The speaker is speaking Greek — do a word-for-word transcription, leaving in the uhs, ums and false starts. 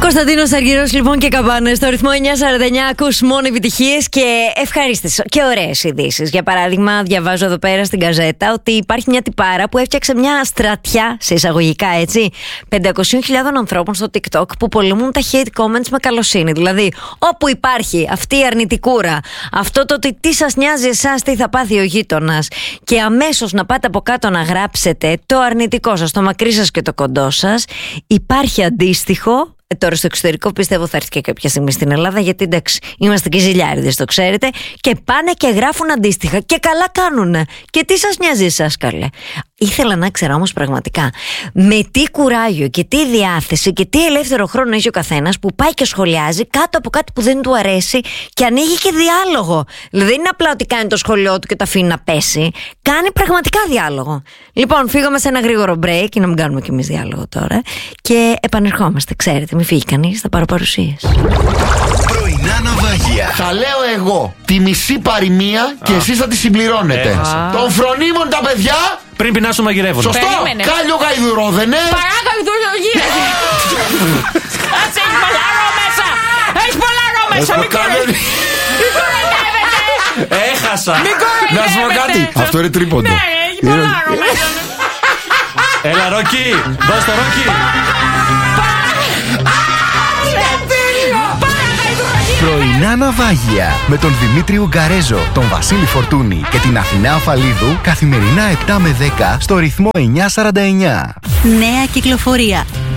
Κωνσταντίνος Αργυρός λοιπόν και Καμπάνες στο ρυθμό εννιά σαράντα εννιά. Ακούς μόνο επιτυχίες και ευχαρίστες και ωραίες ειδήσεις. Για παράδειγμα, διαβάζω εδώ πέρα στην Γκαζέτα ότι υπάρχει μια τυπάρα που έφτιαξε μια στρατιά, σε εισαγωγικά έτσι, πεντακόσιες χιλιάδες ανθρώπων στο TikTok που πολεμούν τα hate comments με καλοσύνη. Δηλαδή, όπου υπάρχει αυτή η αρνητικούρα, αυτό το ότι τι σας νοιάζει εσάς, τι θα πάθει ο γείτονας, και αμέσως να πάτε από κάτω να γράψετε το αρνητικό σας, το μακρύ σας και το κοντό σας, υπάρχει αντίστοιχο. Ε, τώρα στο εξωτερικό πιστεύω θα έρθει και κάποια στιγμή στην Ελλάδα, γιατί εντάξει, είμαστε και ζηλιάριδες, το ξέρετε. Και πάνε και γράφουν αντίστοιχα. Και καλά κάνουνε. Και τι σας νοιάζει εσάς, καλέ. Ήθελα να ξέρω όμως πραγματικά με τι κουράγιο και τι διάθεση και τι ελεύθερο χρόνο έχει ο καθένας που πάει και σχολιάζει κάτω από κάτι που δεν του αρέσει και ανοίγει και διάλογο. Δηλαδή δεν είναι απλά ότι κάνει το σχολείο του και το αφήνει να πέσει. Κάνει πραγματικά διάλογο. Λοιπόν, φύγαμε σε ένα γρήγορο break, και να μην κάνουμε κι εμείς διάλογο τώρα. Και επανερχόμαστε, ξέρετε, μην φύγει κανείς, θα πάρω παρουσίες. Πρωινά ναυάγια. Θα λέω εγώ τη μισή παροιμία και εσείς θα τη συμπληρώνετε. Έχασα. Των φρονίμων τα παιδιά. Πριν πεινάσουν μαγειρεύουν. Σωστό! Περίμενε. Κάλιο γαϊδουρόδενε. Παράγαγδουρογία. Κάτσε, έχει πολλά ρο μέσα. Έχει πολλά ρο μέσα. Μην κοροϊδεύετε. Μην κοροϊδεύετε. Έχασα. Μην Να σου πω κάτι. κοροϊδεύετε. Αυτό είναι τρίποντο. Ναι, έχει πολλά ρο μέσα. Έλα, Ρόκι. Δώσ' το Ρόκι. Πρωινά ναυάγια με τον Δημήτρη Ουγκαρέζο, τον Βασίλη Φορτούνη και την Αθηνά Αφαλίδου καθημερινά επτά με δέκα στο ρυθμό εννιά σαράντα εννιά. Νέα κυκλοφορία.